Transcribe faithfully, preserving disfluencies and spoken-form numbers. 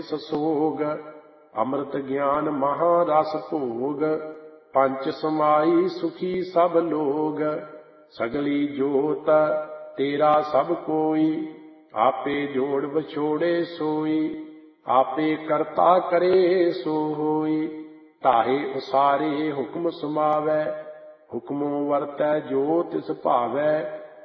ਸੋਗ। ਅੰਮ੍ਰਿਤ ਗਿਆਨ ਮਹਾ ਰਸ ਭੋਗ, ਪੰਚ ਸਮਾਈ ਸੁਖੀ ਸਭ ਲੋਗ। ਸਗਲੀ ਜੋਤ ਤੇਰਾ ਸਭ ਕੋਈ, ਆਪੇ ਜੋੜ ਵਿਛੋੜੇ ਸੋਈ। ਆਪੇ ਕਰਤਾ ਕਰੇ ਸੋ ਹੋਈ, ਧਾਹੇ ਉਸਾਰੇ ਹੁਕਮ ਸਮਾਵੈ। ਹੁਕਮੋਂ ਵਰਤੈ ਜੋ ਤਿਸ ਭਾਵੈ,